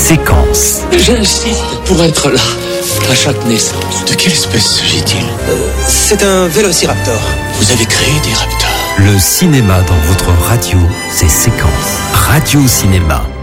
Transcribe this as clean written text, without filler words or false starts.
Séquence. J'insiste pour être là, à chaque naissance. De quelle espèce s'agit-il ? C'est un vélociraptor. Vous avez créé des raptors ? Le cinéma dans votre radio, c'est Séquence. Radio Cinéma.